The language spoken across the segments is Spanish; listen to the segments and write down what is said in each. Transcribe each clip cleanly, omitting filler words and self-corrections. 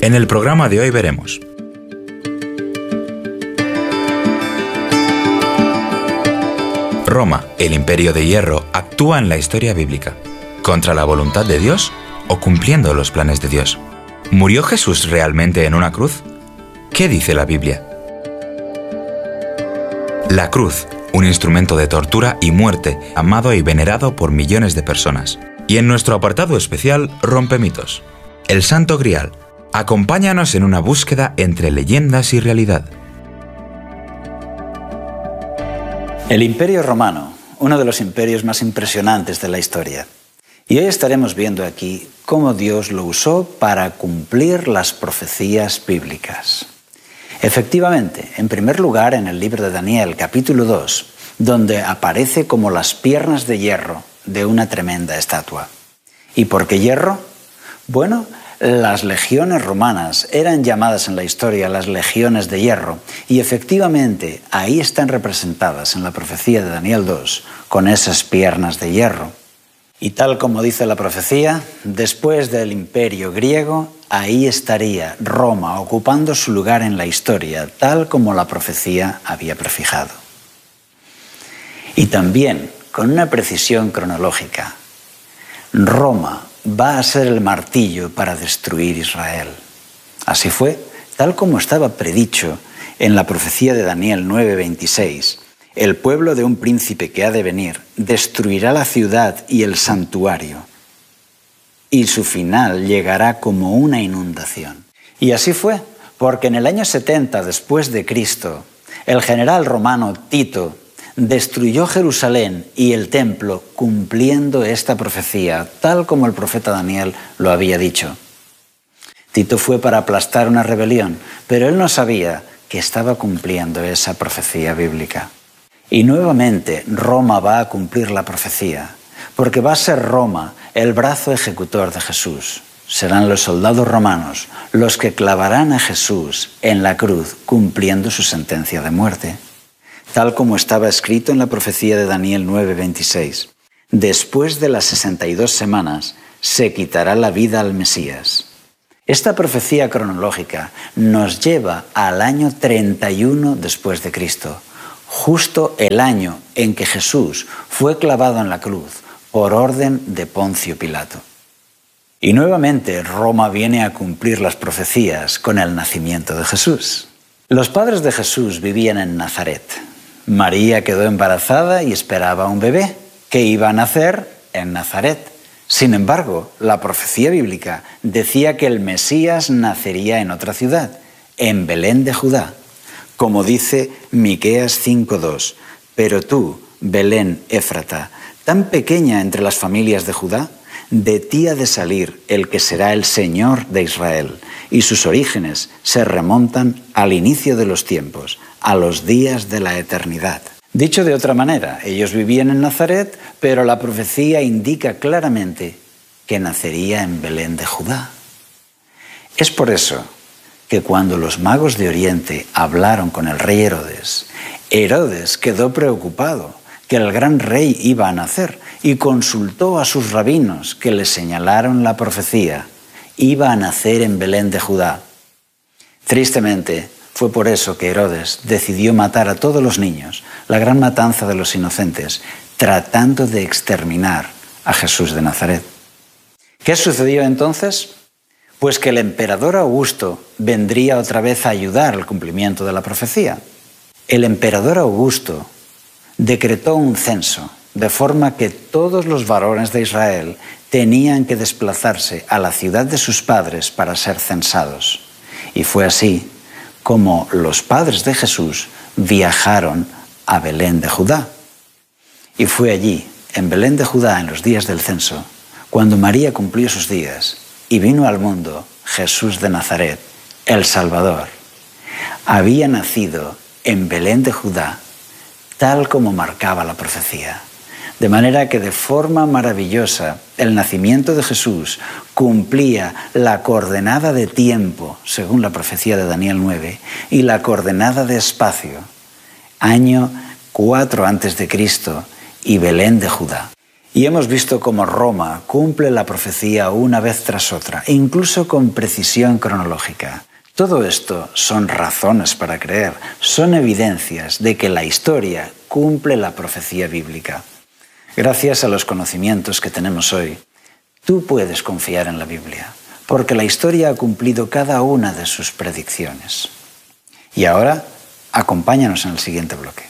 En el programa de hoy veremos: Roma, el imperio de hierro, actúa en la historia bíblica, ¿contra la voluntad de Dios o cumpliendo los planes de Dios? ¿Murió Jesús realmente en una cruz? ¿Qué dice la Biblia? La cruz, un instrumento de tortura y muerte, amado y venerado por millones de personas. Y en nuestro apartado especial, Rompe mitos. El Santo Grial. Acompáñanos en una búsqueda entre leyendas y realidad. El Imperio Romano, uno de los imperios más impresionantes de la historia. Y hoy estaremos viendo aquí cómo Dios lo usó para cumplir las profecías bíblicas. Efectivamente, en primer lugar, en el libro de Daniel, capítulo 2, donde aparece como las piernas de hierro de una tremenda estatua. ¿Y por qué hierro? Bueno, las legiones romanas eran llamadas en la historia las legiones de hierro, y efectivamente ahí están representadas en la profecía de Daniel 2 con esas piernas de hierro. Y tal como dice la profecía, después del imperio griego, ahí estaría Roma ocupando su lugar en la historia, tal como la profecía había prefijado. Y también, con una precisión cronológica, Roma va a ser el martillo para destruir Israel. Así fue, tal como estaba predicho en la profecía de Daniel 9:26. El pueblo de un príncipe que ha de venir destruirá la ciudad y el santuario, y su final llegará como una inundación. Y así fue, porque en el año 70 después de Cristo, el general romano Tito destruyó Jerusalén y el templo cumpliendo esta profecía, tal como el profeta Daniel lo había dicho. Tito fue para aplastar una rebelión, pero él no sabía que estaba cumpliendo esa profecía bíblica. Y nuevamente Roma va a cumplir la profecía, porque va a ser Roma el brazo ejecutor de Jesús. Serán los soldados romanos los que clavarán a Jesús en la cruz, cumpliendo su sentencia de muerte. Tal como estaba escrito en la profecía de Daniel 9:26. Después de las 62 semanas, se quitará la vida al Mesías. Esta profecía cronológica nos lleva al año 31 después de Cristo, justo el año en que Jesús fue clavado en la cruz por orden de Poncio Pilato. Y nuevamente Roma viene a cumplir las profecías con el nacimiento de Jesús. Los padres de Jesús vivían en Nazaret. María quedó embarazada y esperaba un bebé que iba a nacer en Nazaret. Sin embargo, la profecía bíblica decía que el Mesías nacería en otra ciudad, en Belén de Judá. Como dice Miqueas 5:2, pero tú, Belén Éfrata, tan pequeña entre las familias de Judá, de ti ha de salir el que será el Señor de Israel, y sus orígenes se remontan al inicio de los tiempos, a los días de la eternidad. Dicho de otra manera, ellos vivían en Nazaret, pero la profecía indica claramente que nacería en Belén de Judá. Es por eso que cuando los magos de Oriente hablaron con el rey Herodes, Herodes quedó preocupado que el gran rey iba a nacer y consultó a sus rabinos que le señalaron la profecía. Iba a nacer en Belén de Judá. Tristemente, fue por eso que Herodes decidió matar a todos los niños, la gran matanza de los inocentes, tratando de exterminar a Jesús de Nazaret. ¿Qué sucedió entonces? Pues que el emperador Augusto vendría otra vez a ayudar al cumplimiento de la profecía. El emperador Augusto decretó un censo, de forma que todos los varones de Israel tenían que desplazarse a la ciudad de sus padres para ser censados. Y fue así como los padres de Jesús viajaron a Belén de Judá. Y fue allí, en Belén de Judá, en los días del censo, cuando María cumplió sus días y vino al mundo Jesús de Nazaret, el Salvador. Había nacido en Belén de Judá, tal como marcaba la profecía. De manera que de forma maravillosa el nacimiento de Jesús cumplía la coordenada de tiempo, según la profecía de Daniel 9, y la coordenada de espacio, año 4 a.C. y Belén de Judá. Y hemos visto cómo Roma cumple la profecía una vez tras otra, incluso con precisión cronológica. Todo esto son razones para creer, son evidencias de que la historia cumple la profecía bíblica. Gracias a los conocimientos que tenemos hoy, tú puedes confiar en la Biblia, porque la historia ha cumplido cada una de sus predicciones. Y ahora, acompáñanos en el siguiente bloque.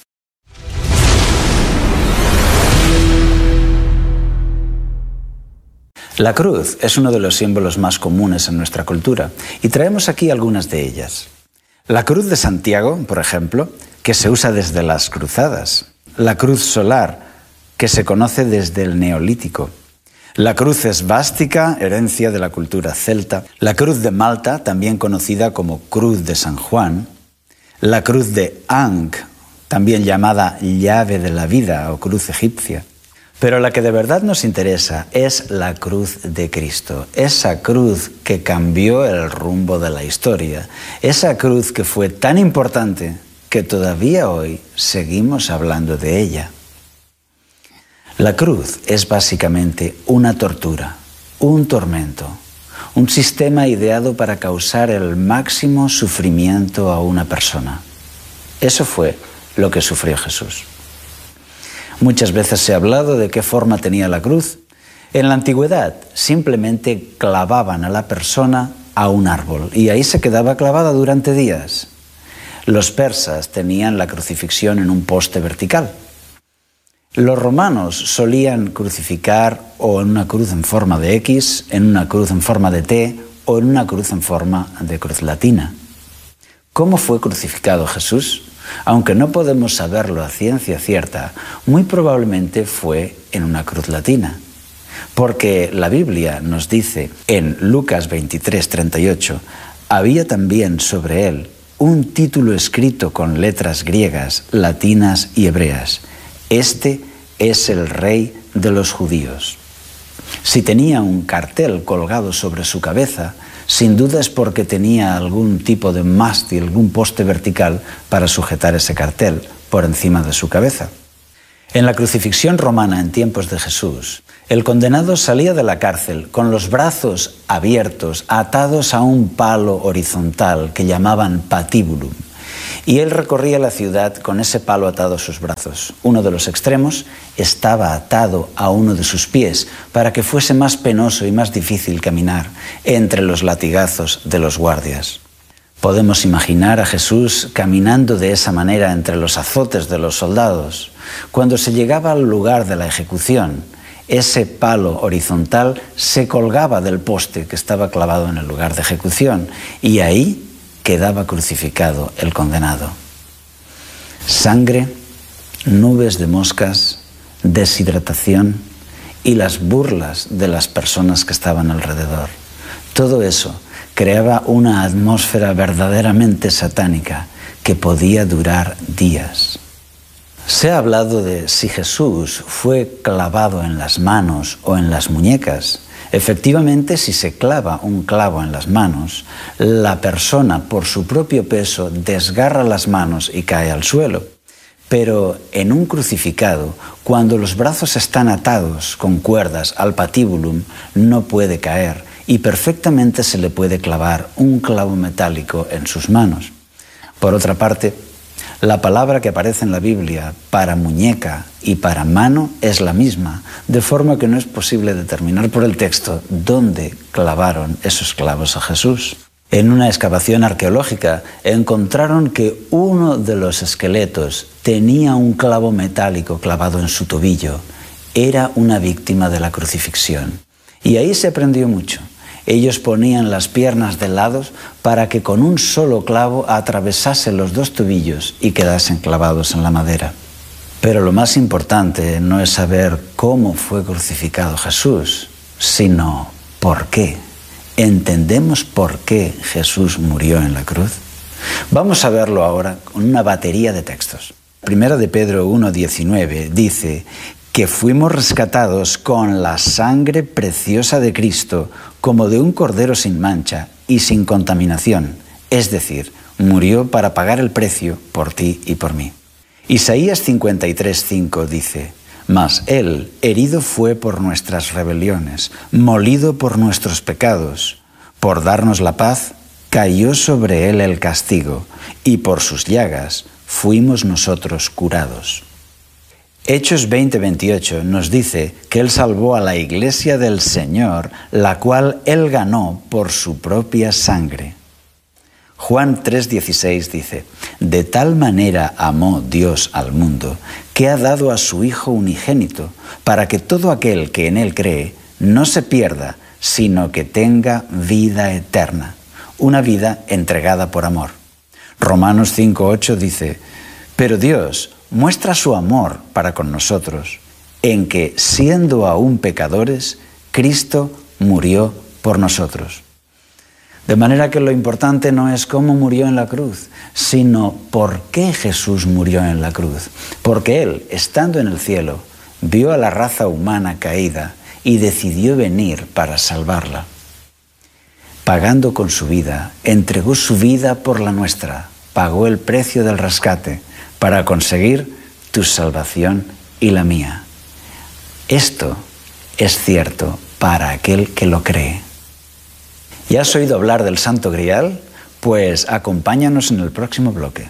La cruz es uno de los símbolos más comunes en nuestra cultura y traemos aquí algunas de ellas. La cruz de Santiago, por ejemplo, que se usa desde las cruzadas. La cruz solar, que se conoce desde el Neolítico. La cruz esvástica, herencia de la cultura celta. La cruz de Malta, también conocida como cruz de San Juan. La cruz de Ankh, también llamada llave de la vida o cruz egipcia. Pero la que de verdad nos interesa es la cruz de Cristo, esa cruz que cambió el rumbo de la historia, esa cruz que fue tan importante que todavía hoy seguimos hablando de ella. La cruz es básicamente una tortura, un tormento, un sistema ideado para causar el máximo sufrimiento a una persona. Eso fue lo que sufrió Jesús. Muchas veces se ha hablado de qué forma tenía la cruz. En la antigüedad simplemente clavaban a la persona a un árbol y ahí se quedaba clavada durante días. Los persas tenían la crucifixión en un poste vertical. Los romanos solían crucificar o en una cruz en forma de X, en una cruz en forma de T o en una cruz en forma de cruz latina. ¿Cómo fue crucificado Jesús? Aunque no podemos saberlo a ciencia cierta, muy probablemente fue en una cruz latina. Porque la Biblia nos dice en Lucas 23:38, había también sobre él un título escrito con letras griegas, latinas y hebreas. Este es el Rey de los judíos. Si tenía un cartel colgado sobre su cabeza, sin duda es porque tenía algún tipo de mástil, algún poste vertical para sujetar ese cartel por encima de su cabeza. En la crucifixión romana en tiempos de Jesús, el condenado salía de la cárcel con los brazos abiertos, atados a un palo horizontal que llamaban patíbulum, y él recorría la ciudad con ese palo atado a sus brazos. Uno de los extremos estaba atado a uno de sus pies para que fuese más penoso y más difícil caminar entre los latigazos de los guardias. Podemos imaginar a Jesús caminando de esa manera entre los azotes de los soldados. Cuando se llegaba al lugar de la ejecución, ese palo horizontal se colgaba del poste que estaba clavado en el lugar de ejecución y ahí quedaba crucificado el condenado. Sangre, nubes de moscas, deshidratación y las burlas de las personas que estaban alrededor. Todo eso creaba una atmósfera verdaderamente satánica que podía durar días. Se ha hablado de si Jesús fue clavado en las manos o en las muñecas. Efectivamente, si se clava un clavo en las manos, la persona por su propio peso desgarra las manos y cae al suelo. Pero en un crucificado, cuando los brazos están atados con cuerdas al patíbulum, no puede caer y perfectamente se le puede clavar un clavo metálico en sus manos. Por otra parte, la palabra que aparece en la Biblia para muñeca y para mano es la misma, de forma que no es posible determinar por el texto dónde clavaron esos clavos a Jesús. En una excavación arqueológica encontraron que uno de los esqueletos tenía un clavo metálico clavado en su tobillo. Era una víctima de la crucifixión. Y ahí se aprendió mucho. Ellos ponían las piernas de lado para que con un solo clavo atravesase los dos tobillos y quedasen clavados en la madera. Pero lo más importante no es saber cómo fue crucificado Jesús, sino por qué. ¿Entendemos por qué Jesús murió en la cruz? Vamos a verlo ahora con una batería de textos. Primera de Pedro 1:19 dice que fuimos rescatados con la sangre preciosa de Cristo, como de un cordero sin mancha y sin contaminación, es decir, murió para pagar el precio por ti y por mí. Isaías 53:5 dice: Mas Él herido fue por nuestras rebeliones, molido por nuestros pecados. Por darnos la paz, cayó sobre Él el castigo, y por sus llagas fuimos nosotros curados. Hechos 20:28 nos dice que Él salvó a la iglesia del Señor, la cual Él ganó por su propia sangre. Juan 3:16 dice, de tal manera amó Dios al mundo, que ha dado a su Hijo unigénito, para que todo aquel que en Él cree no se pierda, sino que tenga vida eterna, una vida entregada por amor. Romanos 5:8 dice, pero Dios muestra su amor para con nosotros, en que, siendo aún pecadores, Cristo murió por nosotros. De manera que lo importante no es cómo murió en la cruz, sino por qué Jesús murió en la cruz. Porque Él, estando en el cielo, vio a la raza humana caída y decidió venir para salvarla. Pagando con su vida, entregó su vida por la nuestra, pagó el precio del rescate para conseguir tu salvación y la mía. Esto es cierto para aquel que lo cree. ¿Ya has oído hablar del Santo Grial? Pues acompáñanos en el próximo bloque.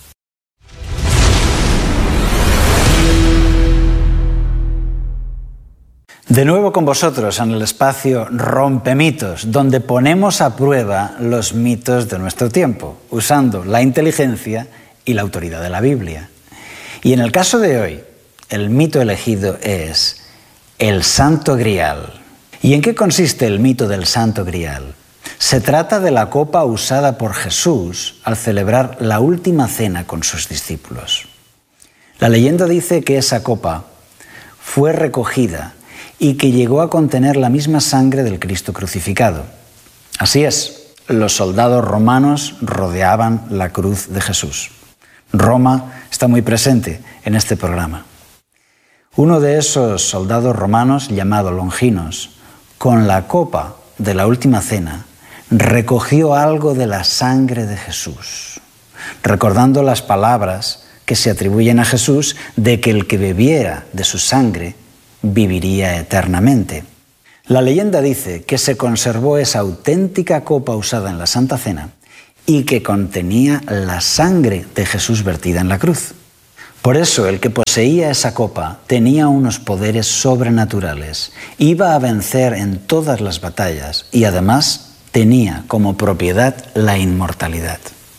De nuevo con vosotros en el espacio Rompemitos, donde ponemos a prueba los mitos de nuestro tiempo, usando la inteligencia y la autoridad de la Biblia. Y en el caso de hoy, el mito elegido es el Santo Grial. ¿Y en qué consiste el mito del Santo Grial? Se trata de la copa usada por Jesús al celebrar la última cena con sus discípulos. La leyenda dice que esa copa fue recogida y que llegó a contener la misma sangre del Cristo crucificado. Así es, los soldados romanos rodeaban la cruz de Jesús. Roma está muy presente en este programa. Uno de esos soldados romanos, llamado Longinos, con la copa de la última cena, recogió algo de la sangre de Jesús, recordando las palabras que se atribuyen a Jesús de que el que bebiera de su sangre viviría eternamente. La leyenda dice que se conservó esa auténtica copa usada en la Santa Cena y que contenía la sangre de Jesús vertida en la cruz. Por eso el que poseía esa copa tenía unos poderes sobrenaturales, iba a vencer en todas las batallas y además tenía como propiedad la inmortalidad.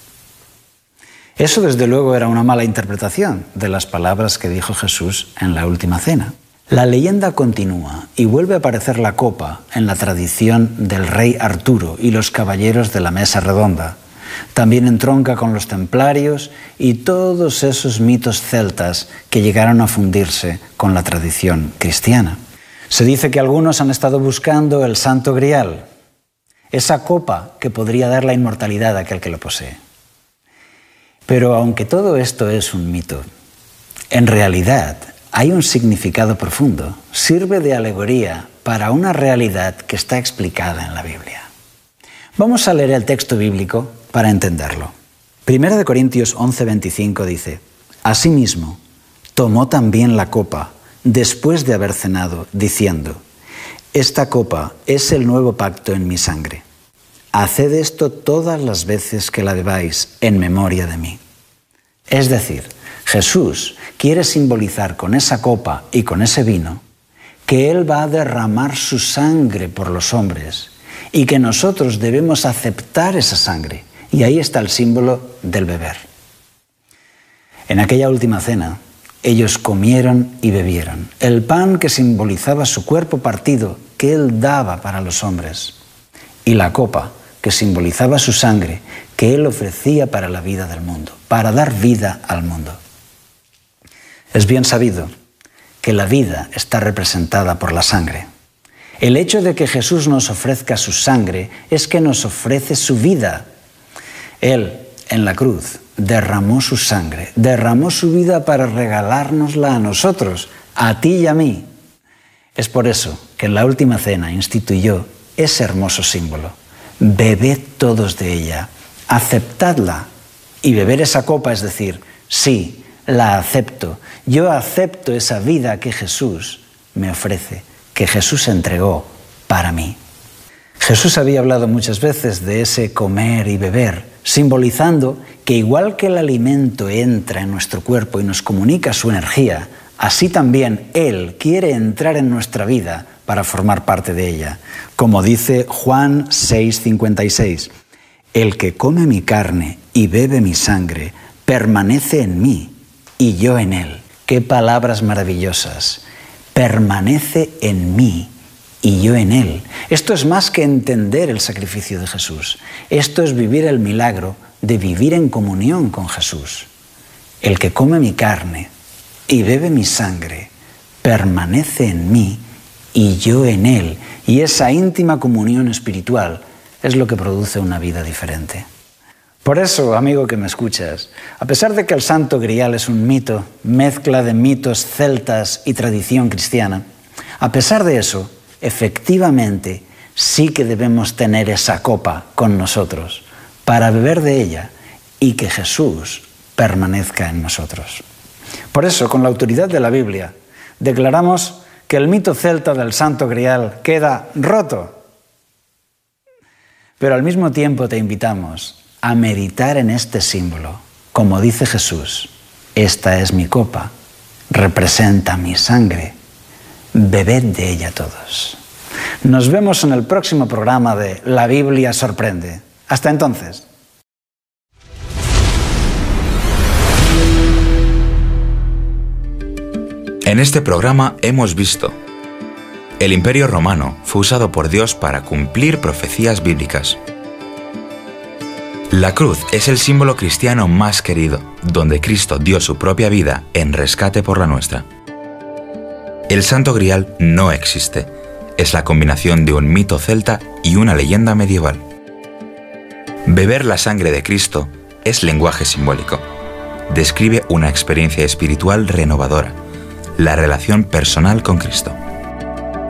Eso desde luego era una mala interpretación de las palabras que dijo Jesús en la última cena. La leyenda continúa y vuelve a aparecer la copa en la tradición del rey Arturo y los caballeros de la mesa redonda. También entronca con los templarios y todos esos mitos celtas que llegaron a fundirse con la tradición cristiana. Se dice que algunos han estado buscando el Santo Grial, esa copa que podría dar la inmortalidad a aquel que lo posee. Pero aunque todo esto es un mito, en realidad hay un significado profundo. Sirve de alegoría para una realidad que está explicada en la Biblia. Vamos a leer el texto bíblico para entenderlo. 1 Corintios 11:25 dice, asimismo, tomó también la copa después de haber cenado, diciendo, esta copa es el nuevo pacto en mi sangre. Haced esto todas las veces que la bebáis en memoria de mí. Es decir, Jesús quiere simbolizar con esa copa y con ese vino que Él va a derramar su sangre por los hombres y que nosotros debemos aceptar esa sangre. Y ahí está el símbolo del beber. En aquella última cena, ellos comieron y bebieron. El pan que simbolizaba su cuerpo partido que Él daba para los hombres. Y la copa que simbolizaba su sangre que Él ofrecía para la vida del mundo, para dar vida al mundo. Es bien sabido que la vida está representada por la sangre. El hecho de que Jesús nos ofrezca su sangre es que nos ofrece su vida. Él, en la cruz, derramó su sangre, derramó su vida para regalárnosla a nosotros, a ti y a mí. Es por eso que en la última cena instituyó ese hermoso símbolo. Bebed todos de ella, aceptadla y beber esa copa, es decir, sí, la acepto. Yo acepto esa vida que Jesús me ofrece, que Jesús entregó para mí. Jesús había hablado muchas veces de ese comer y beber, simbolizando que igual que el alimento entra en nuestro cuerpo y nos comunica su energía, así también Él quiere entrar en nuestra vida para formar parte de ella. Como dice Juan 6:56, el que come mi carne y bebe mi sangre permanece en mí y yo en él. ¡Qué palabras maravillosas! Permanece en mí y yo en él. Esto es más que entender el sacrificio de Jesús. Esto es vivir el milagro de vivir en comunión con Jesús. El que come mi carne y bebe mi sangre permanece en mí y yo en él. Y esa íntima comunión espiritual es lo que produce una vida diferente. Por eso, amigo que me escuchas, a pesar de que el Santo Grial es un mito, mezcla de mitos celtas y tradición cristiana, a pesar de eso, efectivamente, sí que debemos tener esa copa con nosotros para beber de ella y que Jesús permanezca en nosotros. Por eso, con la autoridad de la Biblia, declaramos que el mito celta del Santo Grial queda roto. Pero al mismo tiempo te invitamos a meditar en este símbolo. Como dice Jesús, esta es mi copa, representa mi sangre, bebed de ella todos. Nos vemos en el próximo programa de La Biblia Sorprende. Hasta entonces. En este programa hemos visto: el Imperio Romano fue usado por Dios para cumplir profecías bíblicas. La cruz es el símbolo cristiano más querido, donde Cristo dio su propia vida en rescate por la nuestra. El Santo Grial no existe. Es la combinación de un mito celta y una leyenda medieval. Beber la sangre de Cristo es lenguaje simbólico. Describe una experiencia espiritual renovadora, la relación personal con Cristo.